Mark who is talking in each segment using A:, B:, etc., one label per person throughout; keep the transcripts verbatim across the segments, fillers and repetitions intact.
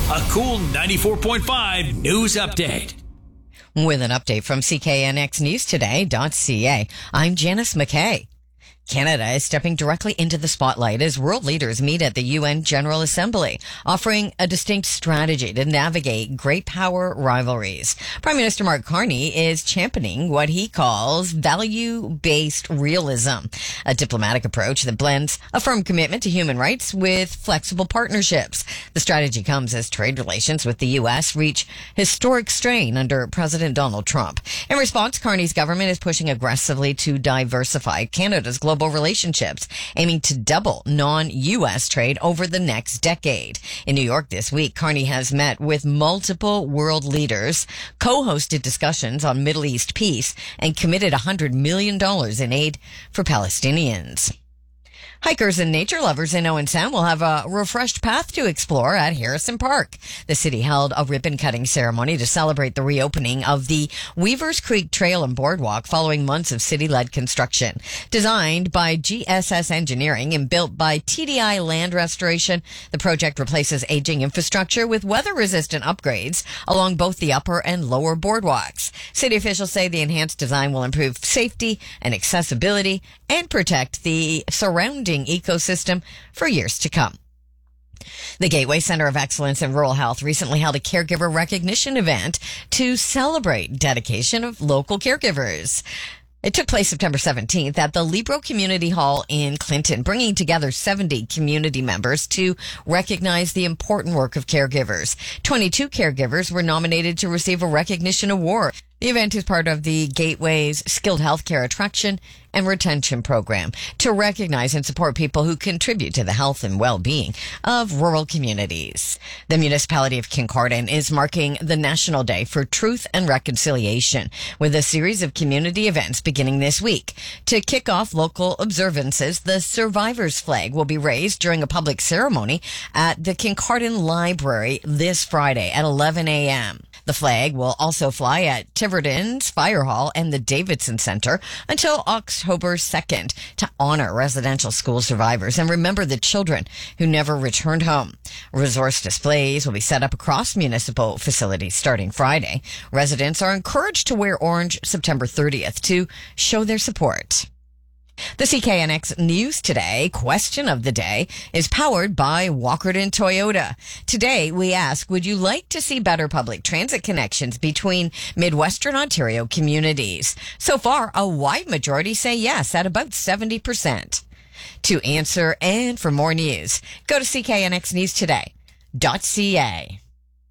A: A cool ninety-four point five news update.
B: With an update from C K N X News Today dot C A, I'm Janice McKay. Canada is stepping directly into the spotlight as world leaders meet at the U N General Assembly, offering a distinct strategy to navigate great power rivalries. Prime Minister Mark Carney is championing what he calls value-based realism, a diplomatic approach that blends a firm commitment to human rights with flexible partnerships. The strategy comes as trade relations with the U S reach historic strain under President Donald Trump. In response, Carney's government is pushing aggressively to diversify Canada's global relationships, aiming to double non-U S trade over the next decade. In New York this week, Carney has met with multiple world leaders, co-hosted discussions on Middle East peace, and committed one hundred million dollars in aid for Palestinians. Hikers and nature lovers in Owen Sound will have a refreshed path to explore at Harrison Park. The city held a ribbon-cutting ceremony to celebrate the reopening of the Weavers Creek Trail and Boardwalk following months of city-led construction. Designed by G S S Engineering and built by T D I Land Restoration, the project replaces aging infrastructure with weather-resistant upgrades along both the upper and lower boardwalks. City officials say the enhanced design will improve safety and accessibility and protect the surrounding ecosystem for years to come. The Gateway Center of Excellence in Rural Health recently held a caregiver recognition event to celebrate dedication of local caregivers. It took place September seventeenth at the Libro Community Hall in Clinton, bringing together seventy community members to recognize the important work of caregivers. twenty-two caregivers were nominated to receive a recognition award. The event is part of the Gateway's Skilled Healthcare Attraction and Retention Program to recognize and support people who contribute to the health and well-being of rural communities. The municipality of Kincardine is marking the National Day for Truth and Reconciliation with a series of community events beginning this week. To kick off local observances, the Survivors Flag will be raised during a public ceremony at the Kincardine Library this Friday at eleven a.m. The flag will also fly at Tiverton's Fire Hall and the Davidson Center until October second to honor residential school survivors and remember the children who never returned home. Resource displays will be set up across municipal facilities starting Friday. Residents are encouraged to wear orange September thirtieth to show their support. The C K N X News Today question of the day is powered by Walkerton Toyota. Today, we ask, would you like to see better public transit connections between Midwestern Ontario communities? So far, a wide majority say yes at about seventy percent. To answer and for more news, go to C K N X News Today dot C A.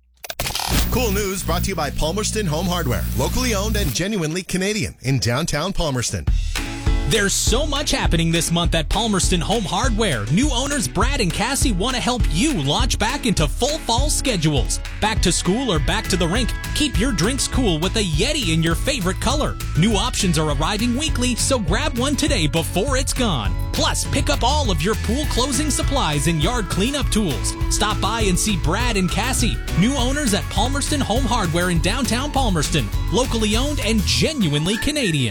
C: Cool news brought to you by Palmerston Home Hardware, locally owned and genuinely Canadian in downtown Palmerston.
D: There's so much happening this month at Palmerston Home Hardware. New owners Brad and Cassie want to help you launch back into full fall schedules. Back to school or back to the rink, keep your drinks cool with a Yeti in your favorite color. New options are arriving weekly, so grab one today before it's gone. Plus, pick up all of your pool closing supplies and yard cleanup tools. Stop by and see Brad and Cassie, new owners at Palmerston Home Hardware in downtown Palmerston. Locally owned and genuinely Canadian.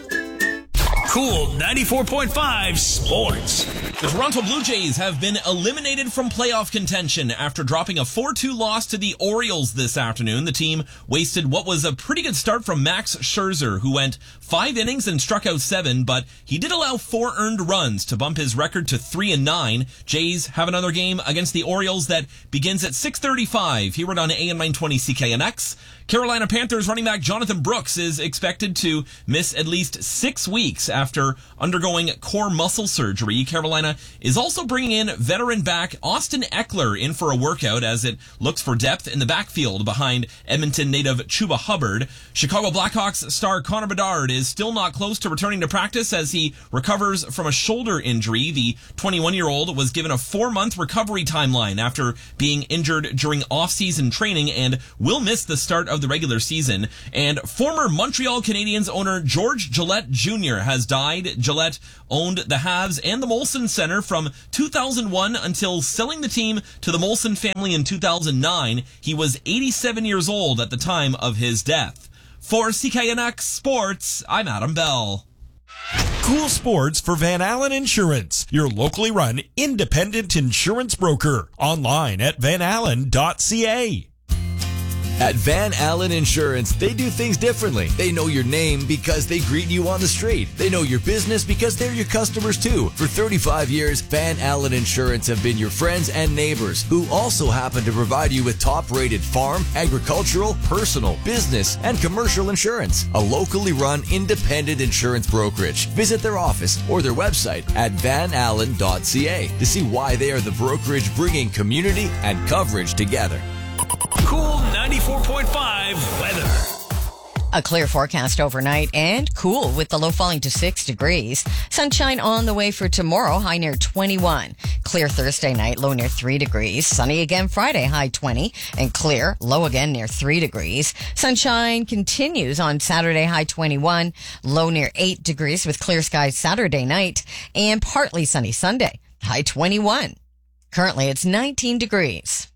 A: Cool ninety-four point five Sports.
E: The Toronto Blue Jays have been eliminated from playoff contention after dropping a four two loss to the Orioles this afternoon. The team wasted what was a pretty good start from Max Scherzer, who went five innings and struck out seven, but he did allow four earned runs to bump his record to three and nine. Jays have another game against the Orioles that begins at six thirty-five here on A M nine twenty C K N X. Carolina Panthers running back Jonathan Brooks is expected to miss at least six weeks after undergoing core muscle surgery. Carolina is also bringing in veteran back Austin Eckler in for a workout as it looks for depth in the backfield behind Edmonton native Chuba Hubbard. Chicago Blackhawks star Connor Bedard is still not close to returning to practice as he recovers from a shoulder injury. The twenty-one-year-old was given a four-month recovery timeline after being injured during off-season training and will miss the start of the regular season. And former Montreal Canadiens owner George Gillette Junior has died. Gillette owned the Habs and the Molson Center from two thousand one until selling the team to the Molson family in two thousand nine. He was eighty-seven years old at the time of his death. For C K N X Sports, I'm Adam Bell.
F: Cool sports for Van Allen Insurance, your locally run independent insurance broker. Online at van allen dot c a.
G: At Van Allen Insurance, they do things differently. They know your name because they greet you on the street. They know your business because they're your customers too. For thirty-five years, Van Allen Insurance have been your friends and neighbors who also happen to provide you with top-rated farm, agricultural, personal, business, and commercial insurance. A locally run independent insurance brokerage. Visit their office or their website at van allen dot c a to see why they are the brokerage bringing community and coverage together.
A: Cool ninety-four point five weather.
B: A clear forecast overnight and cool with the low falling to six degrees. Sunshine on the way for tomorrow, high near twenty-one. Clear Thursday night, low near three degrees. Sunny again Friday, high twenty. And clear, low again near three degrees. Sunshine continues on Saturday, high twenty-one. Low near eight degrees with clear skies Saturday night. And partly sunny Sunday, high twenty-one. Currently it's nineteen degrees.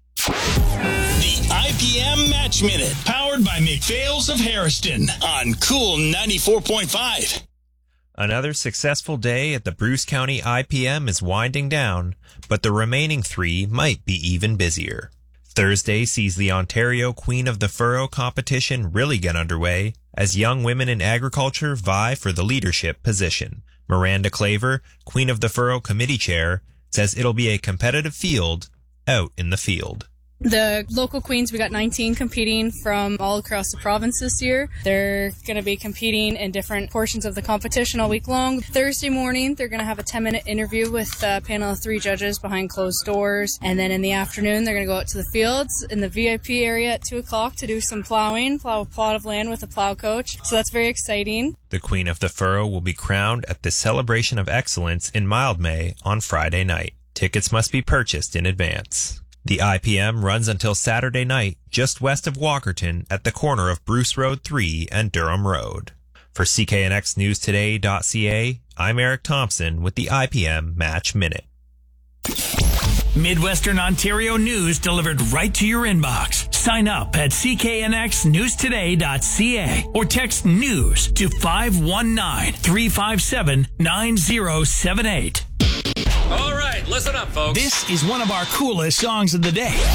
A: The I P M Match Minute, powered by McPhail's of Harriston on Cool ninety-four point five.
H: Another successful day at the Bruce County I P M is winding down, but the remaining three might be even busier. Thursday sees the Ontario Queen of the Furrow competition really get underway as young women in agriculture vie for the leadership position. Miranda Claver, Queen of the Furrow Committee Chair, says it'll be a competitive field out in the field.
I: The local queens, we got nineteen competing from all across the province this year. They're going to be competing in different portions of the competition all week long. Thursday morning, they're going to have a ten-minute interview with a panel of three judges behind closed doors. And then in the afternoon, they're going to go out to the fields in the V I P area at two o'clock to do some plowing, plow a plot of land with a plow coach. So that's very exciting.
H: The Queen of the Furrow will be crowned at the Celebration of Excellence in Mildmay on Friday night. Tickets must be purchased in advance. The I P M runs until Saturday night, just west of Walkerton at the corner of Bruce Road three and Durham Road. For C K N X News Today dot C A, I'm Eric Thompson with the I P M Match Minute.
A: Midwestern Ontario news delivered right to your inbox. Sign up at C K N X News Today dot C A or text NEWS to five one nine, three five seven, nine zero seven eight.
E: All right, listen up, folks.
A: This is one of our coolest songs of the day.